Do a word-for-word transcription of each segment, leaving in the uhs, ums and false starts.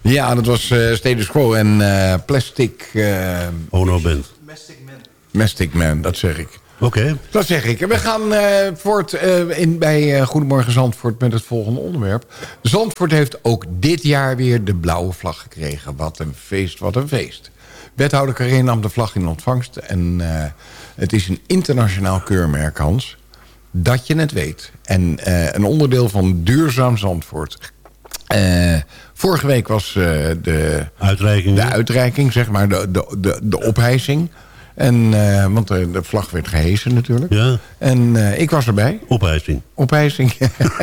Ja, dat was uh, Status Quo en uh, Plastic... Uh, Ono Band. Mastic Man. Mastic Man, dat zeg ik. Oké. Okay. Dat zeg ik. We gaan uh, voort uh, in, bij uh, Goedemorgen Zandvoort met het volgende onderwerp. Zandvoort heeft ook dit jaar weer de blauwe vlag gekregen. Wat een feest, wat een feest. Wethouder Carré nam de vlag in ontvangst. En uh, het is een internationaal keurmerk, Hans. Dat je het weet. En uh, een onderdeel van Duurzaam Zandvoort. Uh, vorige week was uh, de, uitreiking. de uitreiking, zeg maar, de, de, de, de ophijzing. En, uh, want de, de vlag werd gehesen natuurlijk. Ja. En uh, ik was erbij. Ophijzing. Ophijzing.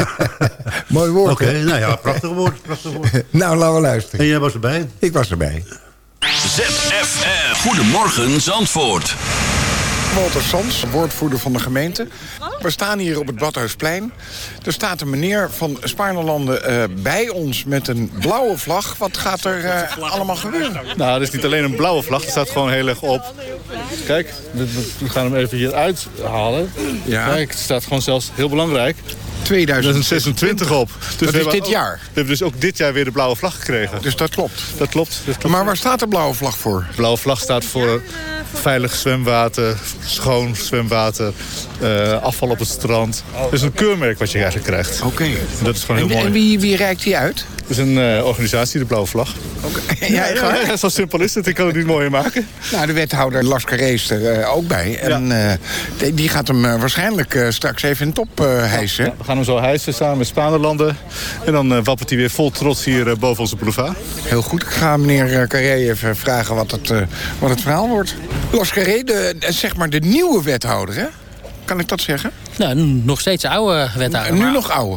Mooi woord. Oké, okay, nou ja, prachtig woord, prachtig woord. Nou, laten we luisteren. En jij was erbij? Ik was erbij. Z F M. Goedemorgen Zandvoort. Walter Sans, woordvoerder van de gemeente. We staan hier op het Badhuisplein. Er staat een meneer van Spaarnelanden uh, bij ons met een blauwe vlag. Wat gaat er uh, allemaal gebeuren? Nou, het is niet alleen een blauwe vlag. Er staat gewoon heel erg op. Kijk, we gaan hem even hier uithalen. Ja. Kijk, het staat gewoon zelfs heel belangrijk. tweeduizend zesentwintig op. Dus dat is dit jaar? We hebben dus ook dit jaar weer de blauwe vlag gekregen. Dus dat klopt? Dat klopt. Dat klopt. Maar waar staat de blauwe vlag voor? De blauwe vlag staat voor veilig zwemwater, schoon zwemwater, uh, afval op het strand. Dat is een keurmerk wat je eigenlijk krijgt. Oké. Okay. Dat is gewoon heel en, mooi. En wie, wie reikt die uit? Het is een uh, organisatie, de Blauwe Vlag. Oké. Okay. Ja, ja, ja, zo simpel is het. Ik kan het niet mooier maken. Nou, de wethouder Lars Carré is er uh, ook bij. En ja. uh, die gaat hem uh, waarschijnlijk uh, straks even in top uh, hijsen. Ja, we gaan hem zo hijsen samen met Spaanlanden. En dan uh, wappert hij weer vol trots hier uh, boven onze boulevard. Heel goed. Ik ga meneer Carré even vragen wat het, uh, wat het verhaal wordt. Lars Carré, de, zeg maar de nieuwe wethouder, hè? Kan ik dat zeggen? Nou, nog steeds oude wethouder. Nu maar nog oude.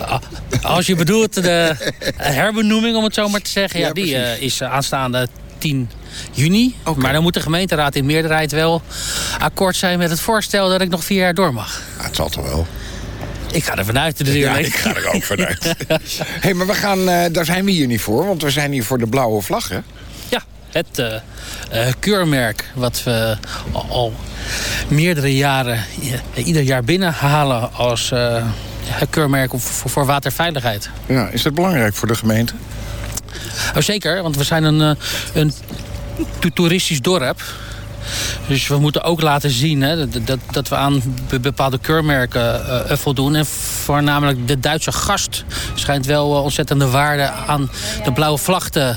Als je bedoelt de herbenoeming, om het zo maar te zeggen... Ja, ja die uh, is aanstaande tien juni. Okay. Maar dan moet de gemeenteraad in meerderheid wel akkoord zijn met het voorstel... dat ik nog vier jaar door mag. Ja, het zal toch wel. Ik ga er vanuit natuurlijk. Ja, ik ga er ook vanuit. Hey, maar we gaan, uh, daar zijn we hier niet voor, want we zijn hier voor de blauwe vlag, hè? Ja, het uh, uh, keurmerk wat we al, al meerdere jaren uh, ieder jaar binnenhalen als uh, keurmerk voor, voor waterveiligheid. Ja, is dat belangrijk voor de gemeente? Oh, zeker, want we zijn een, uh, een toeristisch dorp. Dus we moeten ook laten zien hè, dat, dat, dat we aan bepaalde keurmerken uh, voldoen. En voornamelijk de Duitse gast schijnt wel uh, ontzettende waarde aan de blauwe vlag te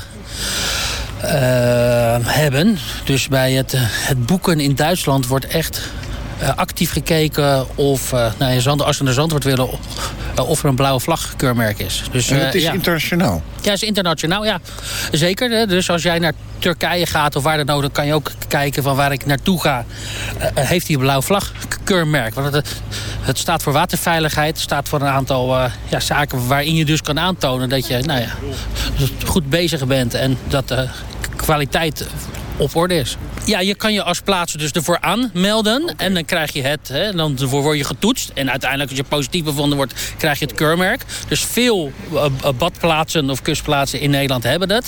uh, hebben. Dus bij het, het boeken in Duitsland wordt echt uh, actief gekeken of uh, nou, in Zand, als we naar Zandvoort willen, uh, of er een blauwe vlag keurmerk is. Dus, en het is uh, ja. internationaal? Ja, het is internationaal, ja. Zeker. Hè? Dus als jij naar Turkije gaat of waar dan ook, dan kan je ook kijken van waar ik naartoe ga. Uh, heeft hij een blauwe vlag keurmerk? Want het, het staat voor waterveiligheid. Het staat voor een aantal uh, ja, zaken waarin je dus kan aantonen dat je nou ja, goed bezig bent en dat de kwaliteit op orde is. Ja, je kan je als plaatser dus ervoor aanmelden. Okay. En dan krijg je het, hè, dan word je getoetst. En uiteindelijk als je positief bevonden wordt, krijg je het keurmerk. Dus veel uh, badplaatsen of kustplaatsen in Nederland hebben dat.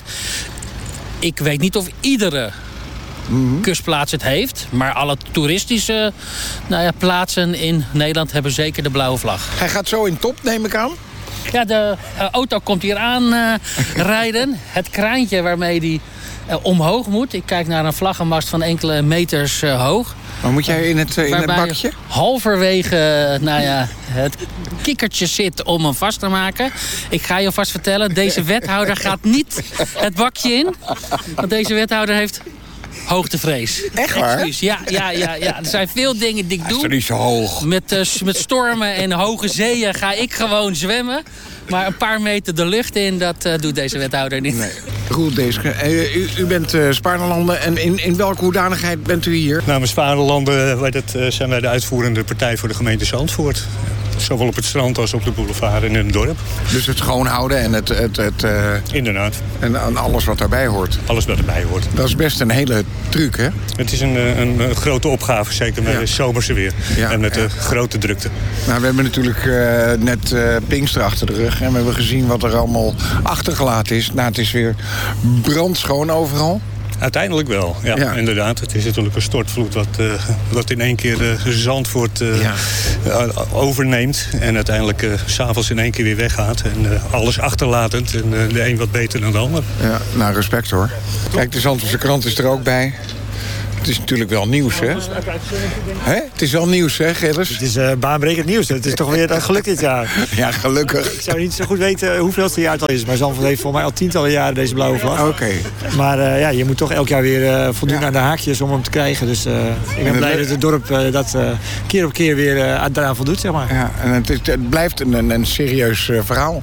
Ik weet niet of iedere mm-hmm. kustplaats het heeft. Maar alle toeristische nou ja, plaatsen in Nederland hebben zeker de blauwe vlag. Hij gaat zo in top, neem ik aan? Ja, de uh, auto komt hier aan uh, rijden. Het kraantje waarmee die uh, omhoog moet. Ik kijk naar een vlaggenmast van enkele meters uh, hoog. Maar moet jij in het, uh, in het bakje? Halverwege uh, nou ja, het kikkertje zit om hem vast te maken. Ik ga je vast vertellen, deze wethouder gaat niet het bakje in. Want deze wethouder heeft hoogtevrees. Echt waar? Excuus. Ja, ja, ja, ja. Er zijn veel dingen die ik doe. Dat is niet zo hoog. Met, uh, met stormen en hoge zeeën ga ik gewoon zwemmen. Maar een paar meter de lucht in, dat uh, doet deze wethouder niet. Nee. Roel Deeske, uh, u, u bent uh, Spaarnelanden. En in, in welke hoedanigheid bent u hier? Namens Spaarnelanden uh, zijn wij de uitvoerende partij voor de gemeente Zandvoort. Zowel op het strand als op de boulevard en in het dorp. Dus het schoonhouden en het... het, het uh, Inderdaad. En, en alles wat daarbij hoort. Alles wat erbij hoort. Dat is best een hele truc, hè? Het is een, een, een grote opgave, zeker met ja. het zomerse weer. Ja, en met ja. de grote drukte. Nou, we hebben natuurlijk uh, net uh, Pinkster achter de rug. En we hebben gezien wat er allemaal achtergelaten is. Nou, het is weer brandschoon overal. Uiteindelijk wel, ja, Ja. inderdaad. Het is natuurlijk een stortvloed wat, uh, wat in één keer uh, Zandvoort uh, Ja. uh, overneemt. En uiteindelijk uh, 's avonds in één keer weer weggaat. En uh, alles achterlatend. En uh, de een wat beter dan de ander. Ja, nou, respect hoor. Kijk, de Zandvoortse krant is er ook bij. Het is natuurlijk wel nieuws, hè? Hè? Het is wel nieuws, hè, Gilles? Het is uh, baanbrekend nieuws. Het is toch weer een geluk dit jaar. Ja, gelukkig. Ik zou niet zo goed weten hoeveelste jaar het al is. Maar Zandvoort heeft volgens mij al tientallen jaren deze blauwe vlag. Oké. Okay. Maar uh, ja, je moet toch elk jaar weer uh, voldoen ja. aan de haakjes om hem te krijgen. Dus uh, ik ben blij dat het dorp uh, dat uh, keer op keer weer uh, daaraan voldoet, zeg maar. Ja, en het, is, het blijft een, een, een serieus uh, verhaal.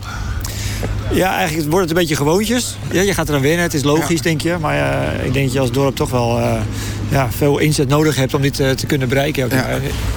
Ja, eigenlijk wordt het een beetje gewoontjes. Ja, je gaat er aan wennen, het is logisch, ja. denk je. Maar uh, ik denk dat je als dorp toch wel uh, ja, veel inzet nodig hebt om dit uh, te kunnen bereiken. Ja.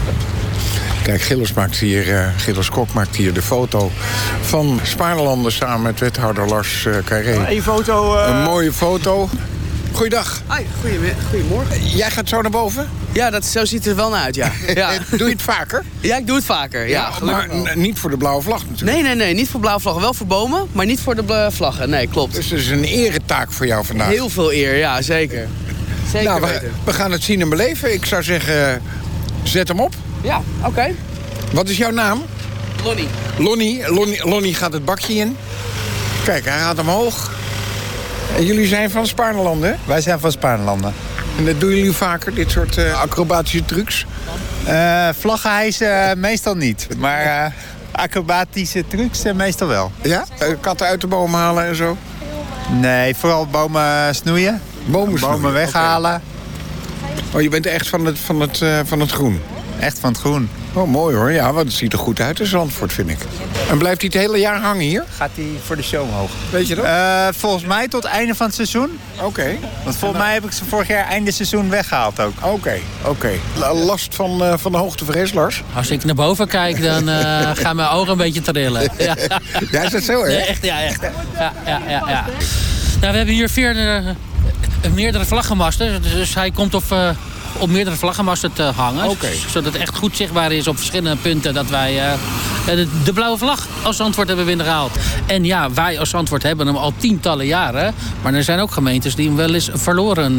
Kijk, Gilles maakt hier, uh, Gilles Kok maakt hier de foto van Spaarlanden samen met wethouder Lars uh, Carré. Eén foto. Uh... Een mooie foto. Goeiedag. Hoi, goedemorgen. Jij gaat zo naar boven? Ja, dat, zo ziet het er wel naar uit, ja. ja. Doe je het vaker? Ja, ik doe het vaker, ja. ja maar n- niet voor de blauwe vlag natuurlijk. Nee, nee, nee, niet voor blauwe vlaggen. Wel voor bomen, maar niet voor de bla- vlaggen. Nee, klopt. Dus het is een eretaak voor jou vandaag. Heel veel eer, ja, zeker. Zeker nou, we, weten. we gaan het zien en beleven. Ik zou zeggen, zet hem op. Ja, oké. Okay. Wat is jouw naam? Lonnie. Lonnie. Lonnie. Lonnie gaat het bakje in. Kijk, hij gaat omhoog. En jullie zijn van Spaarlanden, hè? Wij zijn van Spaarlanden. En dat doen jullie vaker, dit soort uh, acrobatische trucs? Uh, vlaggen hijsen uh, meestal niet. Maar uh, acrobatische trucs uh, meestal wel. Ja? Uh, katten uit de boom halen en zo? Nee, vooral bomen snoeien. Bomen, snoeien. bomen weghalen. Okay. Oh, je bent echt van het, van, het, uh, van het groen? Echt van het groen. Oh, mooi hoor. Ja, want het ziet er goed uit in Zandvoort, vind ik. En blijft hij het hele jaar hangen hier? Gaat hij voor de show omhoog. Weet je dat? Uh, volgens mij tot het einde van het seizoen. Oké. Okay. Want volgens mij heb ik ze vorig jaar einde seizoen weggehaald ook. Oké, okay, oké. Okay. Last van, uh, van de hoogtevrees, Lars? Als ik naar boven kijk, dan uh, gaan mijn ogen een beetje trillen. Ja, ja is dat zo, hè? Nee, echt, ja, echt. Ja, ja, ja, ja. Nou, we hebben hier veerder, uh, meerdere vlaggenmasten. Dus hij komt op... Uh, op meerdere vlaggenmasten te hangen. Okay. Zodat het echt goed zichtbaar is op verschillende punten dat wij uh, de, de blauwe vlag als Zandvoort hebben binnengehaald. En ja, wij als Zandvoort hebben hem al tientallen jaren. Maar er zijn ook gemeentes die hem wel eens verloren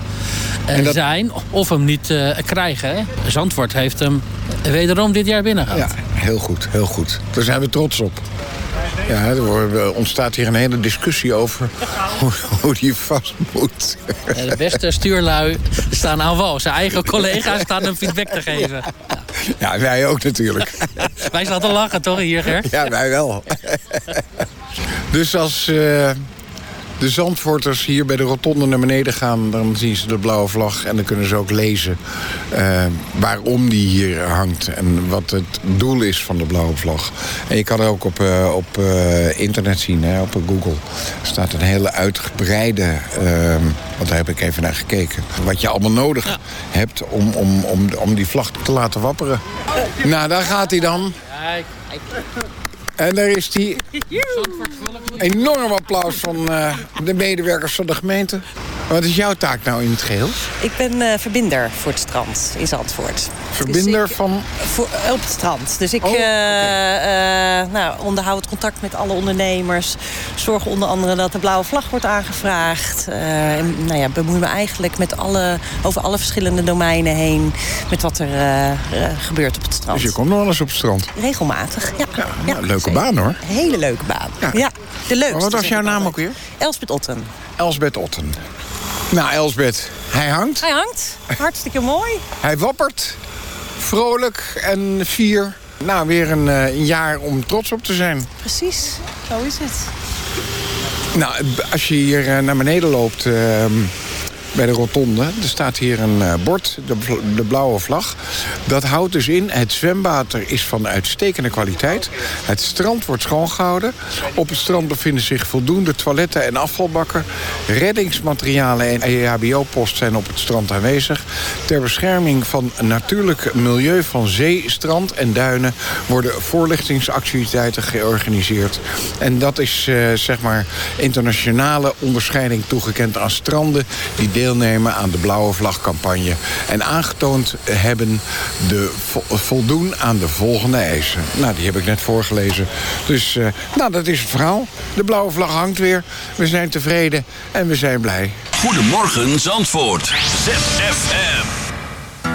uh, dat... zijn. Of hem niet uh, krijgen. Hè. Zandvoort heeft hem wederom dit jaar binnengehaald. Ja, heel goed, heel goed. Daar zijn we trots op. Ja, er ontstaat hier een hele discussie over hoe, hoe die vast moet. Ja, de beste stuurlui staan aan wal. Zijn eigen collega's staan hem feedback te geven. Ja, wij ook natuurlijk. Wij staan te lachen, toch, hier, Ger? Ja, wij wel. Dus als uh, de Zandvoorters hier bij de rotonde naar beneden gaan... dan zien ze de blauwe vlag en dan kunnen ze ook lezen... Uh, waarom die hier hangt en wat het doel is van de blauwe vlag. En je kan er ook op, uh, op uh, internet zien, hè, op Google. Er staat een hele uitgebreide... Uh, want daar heb ik even naar gekeken. Wat je allemaal nodig ja. hebt om, om, om, om die vlag te laten wapperen. Nou, daar gaat hij dan. En daar is hij. Enorm applaus van uh, de medewerkers van de gemeente. Wat is jouw taak nou in het geheel? Ik ben uh, verbinder voor het strand in Zandvoort. Verbinder dus ik, van? Voor, op het strand. Dus ik oh, uh, okay. uh, nou, onderhoud het contact met alle ondernemers. Zorg onder andere dat de blauwe vlag wordt aangevraagd. Uh, en, nou ja, bemoei me eigenlijk met alle, over alle verschillende domeinen heen. Met wat er uh, uh, gebeurt op het strand. Dus je komt nog wel eens op het strand? Regelmatig, ja. ja, nou, ja leuke baan hoor. Hele leuke baan. Ja, ja de leukste. Maar wat was jouw naam ook weer? Elsbeth Otten. Elsbeth Otten. Nou, Elsbeth, hij hangt. Hij hangt. Hartstikke mooi. Hij wappert. Vrolijk en fier. Nou, weer een, een jaar om trots op te zijn. Precies, zo is het. Nou, als je hier naar beneden loopt... Uh, bij de rotonde, er staat hier een uh, bord, de, de blauwe vlag. Dat houdt dus in, het zwemwater is van uitstekende kwaliteit. Het strand wordt schoongehouden. Op het strand bevinden zich voldoende toiletten en afvalbakken. Reddingsmaterialen en E H B O-post zijn op het strand aanwezig. Ter bescherming van een natuurlijk milieu van zee, strand en duinen... worden voorlichtingsactiviteiten georganiseerd. En dat is uh, zeg maar internationale onderscheiding toegekend aan stranden... die deelnemen aan de Blauwe Vlag-campagne... en aangetoond hebben de vo- voldoen aan de volgende eisen. Nou, die heb ik net voorgelezen. Dus, uh, nou, dat is het verhaal. De Blauwe Vlag hangt weer. We zijn tevreden en we zijn blij. Goedemorgen Zandvoort. Z F M.